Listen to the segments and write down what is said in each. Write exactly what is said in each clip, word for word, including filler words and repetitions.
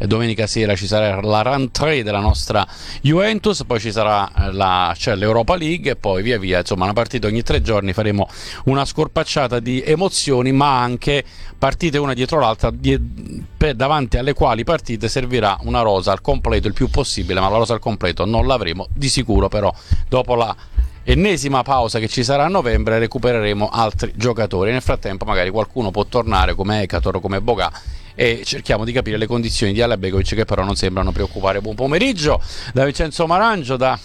domenica sera ci sarà la rentrée della nostra Juventus, poi ci sarà la, cioè l'Europa League e poi via via, insomma una partita ogni tre giorni, faremo una scorpacciata di emozioni, ma anche partite una dietro l'altra di, per, davanti alle quali partite servirà una rosa al completo il più possibile, ma la rosa al completo non l'avremo di sicuro, però dopo la ennesima pausa che ci sarà a novembre recupereremo altri giocatori. Nel frattempo magari qualcuno può tornare come Ekator, come Boga, e cerchiamo di capire le condizioni di Alabegovic, che però non sembrano preoccupare. Buon pomeriggio da Vincenzo Marangio, da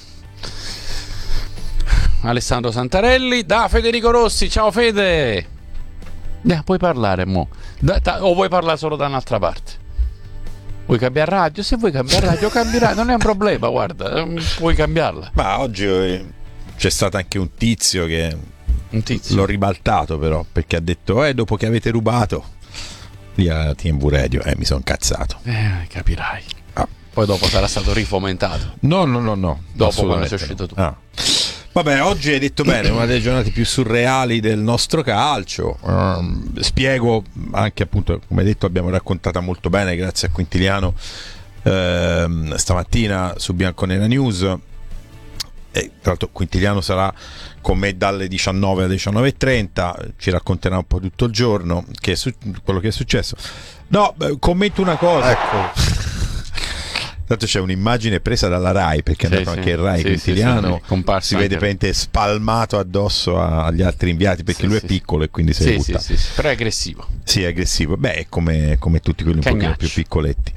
Alessandro Santarelli, da Federico Rossi. Ciao Fede, eh, puoi parlare mo? Da, ta, o vuoi parlare solo da un'altra parte? Vuoi cambiare radio? Se vuoi cambiare radio cambierai, non è un problema, guarda, puoi cambiarla. Ma oggi c'è stato anche un tizio che un tizio. l'ho ribaltato però, perché ha detto eh dopo che avete rubato lì a T M V Radio, eh mi sono incazzato. Eh, capirai. Ah. Poi dopo sarà stato rifomentato. No, no, no, no. Dopo quando sei uscito tu. Ah. Vabbè, oggi hai detto bene, una delle giornate più surreali del nostro calcio. Um, spiego anche, appunto, come hai detto, abbiamo raccontata molto bene grazie a Quintiliano ehm, stamattina su Bianconera News. E, tra l'altro Quintiliano sarà con me dalle diciannove alle diciannove e trenta, ci racconterà un po' tutto il giorno che è su- quello che è successo. No, commento una cosa. Ecco. Tanto c'è un'immagine presa dalla Rai, perché è sì, andato sì, anche il Rai, sì, Quintiliano, sì, sì, si vede praticamente spalmato addosso a- agli altri inviati, perché sì, lui sì, è piccolo e quindi si sì, è buttato. sì, sì, sì, però è aggressivo. Sì, è aggressivo. Beh, è come, come tutti quelli un Cagnacci. pochino più piccoletti.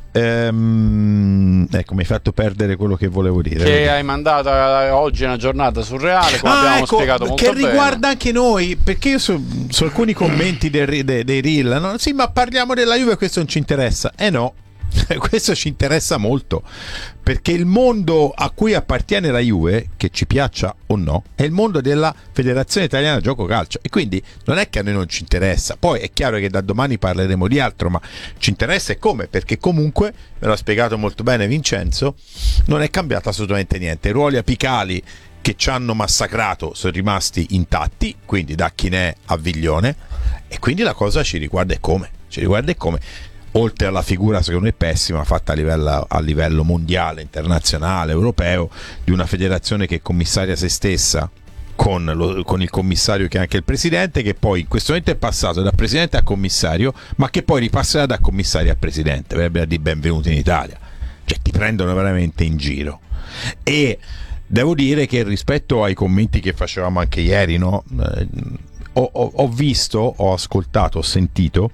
Ehm, ecco, mi hai fatto perdere quello che volevo dire. Che hai mandato oggi una giornata surreale, come Ah, abbiamo ecco, spiegato molto che bene. riguarda anche noi, perché io su, su alcuni commenti dei, dei, dei reel, no? Sì, ma parliamo della Juve, questo non ci interessa. Eh no, questo ci interessa molto, perché il mondo a cui appartiene la Juve, che ci piaccia o no, è il mondo della Federazione Italiana Gioco Calcio, e quindi non è che a noi non ci interessa. Poi è chiaro che da domani parleremo di altro, ma ci interessa e come, perché comunque, me l'ha spiegato molto bene Vincenzo, non è cambiato assolutamente niente. I ruoli apicali che ci hanno massacrato sono rimasti intatti, quindi da Chinè a Viglione, e quindi la cosa ci riguarda e come, ci riguarda e come. Oltre alla figura secondo me pessima fatta a livello, a livello mondiale, internazionale, europeo, di una federazione che commissaria se stessa con, lo, con il commissario che è anche il presidente, che poi in questo momento è passato da presidente a commissario, ma che poi ripasserà da commissario a presidente, per dire benvenuti in Italia. Cioè ti prendono veramente in giro. E devo dire che rispetto ai commenti che facevamo anche ieri, no? eh, ho, ho, ho visto, ho ascoltato, ho sentito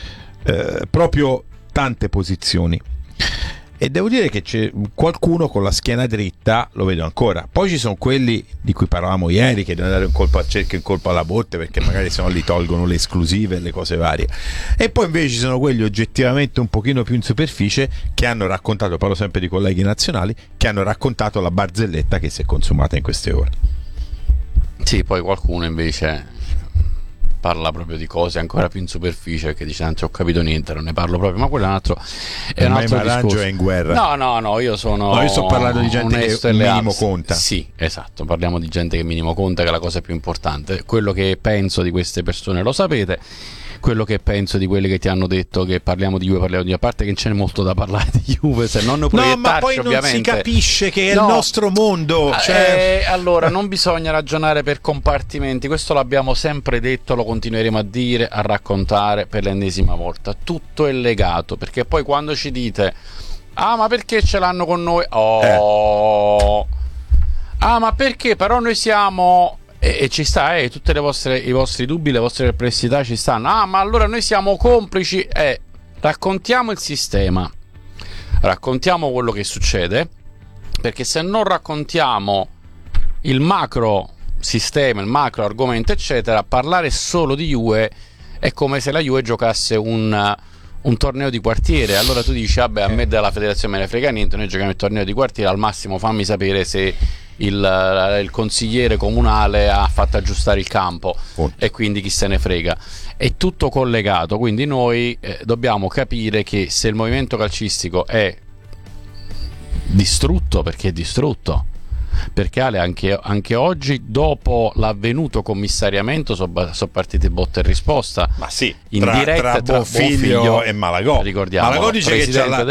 Eh, proprio tante posizioni, e devo dire che c'è qualcuno con la schiena dritta, lo vedo ancora. Poi ci sono quelli di cui parlavamo ieri, che devono dare un colpo al cerchio e un colpo alla botte, perché magari se no li tolgono le esclusive e le cose varie. E poi invece ci sono quelli oggettivamente un pochino più in superficie, che hanno raccontato, parlo sempre di colleghi nazionali, che hanno raccontato la barzelletta che si è consumata in queste ore. Sì, poi qualcuno invece parla proprio di cose ancora più in superficie, che dice anzi ho capito niente, non ne parlo proprio, ma quello è un altro, è un altro discorso. È in guerra. No, no, no, io sono no, io sto parlando di gente che minimo conta. Sì, esatto, parliamo di gente che minimo conta, che è la cosa più importante. Quello che penso di queste persone lo sapete, quello che penso di quelli che ti hanno detto che parliamo di Juve, parliamo di, a parte che non c'è molto da parlare di Juve, se non no, ma poi non ovviamente. Si capisce che è no. il nostro mondo, cioè... eh, allora non bisogna ragionare per compartimenti, questo l'abbiamo sempre detto, lo continueremo a dire, a raccontare per l'ennesima volta. Tutto è legato, perché poi quando ci dite ah ma perché ce l'hanno con noi, oh eh. ah ma perché però noi siamo E, e ci sta, eh, tutte le vostre, i vostri dubbi, le vostre perplessità ci stanno. Ah, ma allora noi siamo complici. Eh, raccontiamo il sistema, raccontiamo quello che succede, perché se non raccontiamo il macro sistema, il macro argomento, eccetera, parlare solo di Juve è come se la Juve giocasse un, un torneo di quartiere. Allora tu dici, vabbè, a me della federazione me ne frega niente, noi giochiamo il torneo di quartiere, al massimo fammi sapere se Il, il consigliere comunale ha fatto aggiustare il campo, oh. e quindi chi se ne frega. È tutto collegato, quindi noi eh, dobbiamo capire che se il movimento calcistico è distrutto, perché è distrutto, perché Ale, anche, anche oggi dopo l'avvenuto commissariamento sono so partite botte e risposta, ma sì, in tra, diretta tra, tra Bonfiglio, Bonfiglio e Malagò. Ricordiamo, Malagò dice che c'ha la,